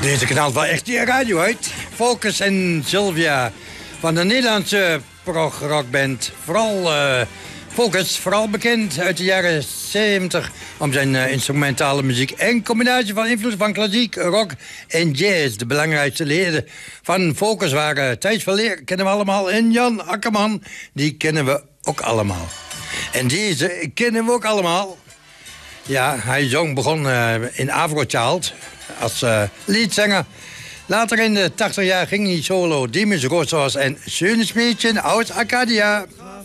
Deze kanaal wel echt die radio uit. Focus en Sylvia van de Nederlandse prog-rockband. Vooral Focus, vooral bekend uit de jaren 70 om zijn instrumentale muziek en combinatie van invloed van klassiek, rock en jazz. De belangrijkste leden van Focus waren Thijs van Leer, kennen we allemaal, en Jan Akkerman, die kennen we ook allemaal. En deze kennen we ook allemaal. Ja, hij begon in Afrochild als leadzanger. Later in de 80 jaar ging hij solo. Diemers Rosas en Schönes Mädchen aus Arcadia.